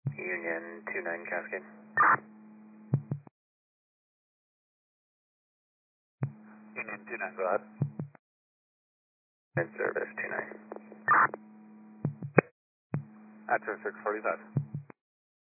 Union 29 Cascade. Union 29, go ahead. Mid service 29. At 645.